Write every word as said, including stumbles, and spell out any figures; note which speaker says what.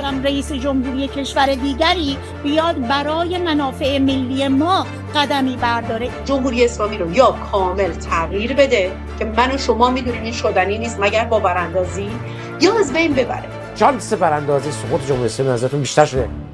Speaker 1: نمیدونم رئیس جمهوری کشور دیگری بیاد برای منافع ملی ما قدمی برداره.
Speaker 2: جمهوری اسلامی رو یا کامل تغییر بده که من و شما میدونیم این شدنی نیست مگر با براندازی، یا از بین ببره.
Speaker 3: شانس براندازی سقوط جمهوری اسلامی نظرتون بیشتر شده؟